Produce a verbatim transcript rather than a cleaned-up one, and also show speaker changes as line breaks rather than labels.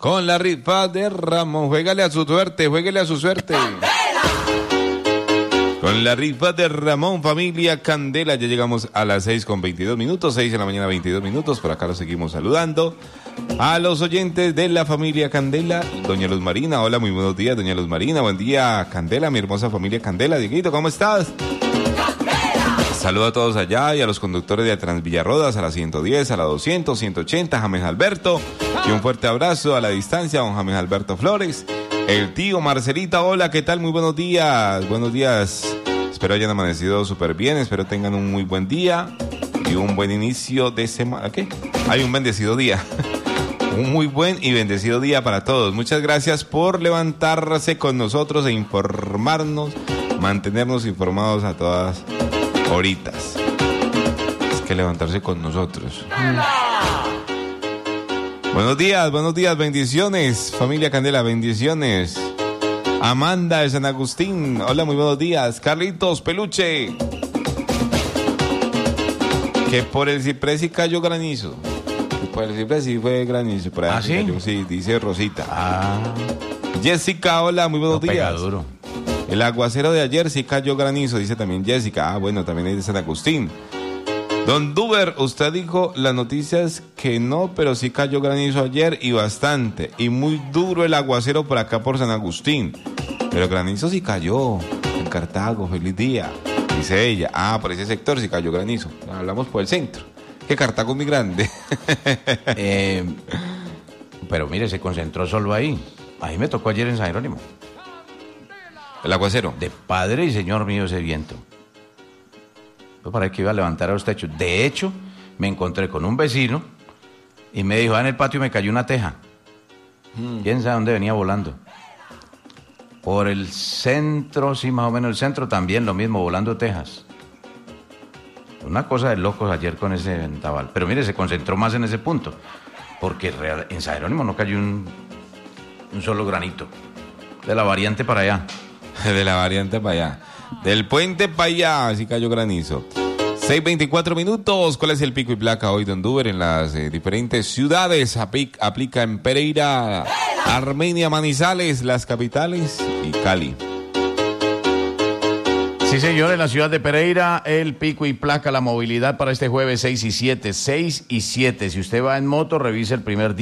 con la rifa de Ramón. Juégale a su suerte, juégale a su suerte. Con la rifa de Ramón, familia Candela. Ya llegamos a las seis con veintidós minutos, seis de la mañana, veintidós minutos. Por acá los seguimos saludando a los oyentes de la familia Candela. Doña Luz Marina, hola, muy buenos días, doña Luz Marina. Buen día, Candela, mi hermosa familia Candela. Dieguito, ¿cómo estás? Saludo a todos allá y a los conductores de Transvillarrodas, a la ciento diez, a la doscientos, ciento ochenta, James Alberto. Y un fuerte abrazo a la distancia a don James Alberto Flores. El tío Marcelita, hola, ¿qué tal? Muy buenos días, buenos días. Espero hayan amanecido súper bien, espero tengan un muy buen día y un buen inicio de semana. ¿Qué? Hay un bendecido día. Un muy buen y bendecido día para todos. Muchas gracias por levantarse con nosotros e informarnos, mantenernos informados a todas horitas. Es que levantarse con nosotros. Buenos días, buenos días, bendiciones, familia Candela, bendiciones. Amanda de San Agustín, hola, muy buenos días. Carlitos Peluche, que por el ciprés sí cayó granizo. Que por el ciprés sí fue granizo. Por ahí
¿Ah, sí?
Cayó, sí, dice Rosita.
Ah.
Jessica, hola, muy buenos
No pega
días.
duro.
El aguacero de ayer sí cayó granizo, dice también Jessica. Ah, bueno, también es de San Agustín. Don Duber, usted dijo las noticias que no, pero sí cayó granizo ayer y bastante. Y muy duro el aguacero por acá por San Agustín. Pero granizo sí cayó en Cartago, feliz día. Dice ella, ah, por ese sector sí cayó granizo. Hablamos por el centro. Que Cartago es muy grande.
eh, pero mire, se concentró solo ahí. Ahí me tocó ayer en San Jerónimo.
El aguacero.
De padre y señor mío ese viento. Fue para que iba a levantar a los techos. De hecho, me encontré con un vecino y me dijo, ah, en el patio me cayó una teja. Hmm. ¿Quién sabe dónde venía volando? Por el centro, sí, más o menos el centro también, lo mismo, volando tejas. Una cosa de locos ayer con ese vendaval. Pero mire, se concentró más en ese punto. Porque real, en San Jerónimo no cayó un, un solo granito. De la variante para allá.
De la variante para allá. Del puente para allá, así cayó granizo. seis veinticuatro minutos. ¿Cuál es el pico y placa hoy de Honduras en las eh, diferentes ciudades? Aplica, aplica en Pereira, Armenia, Manizales, las capitales y Cali.
Sí, señor, en la ciudad de Pereira, el pico y placa, la movilidad para este jueves seis y siete. seis y siete. Si usted va en moto, revise el primer día.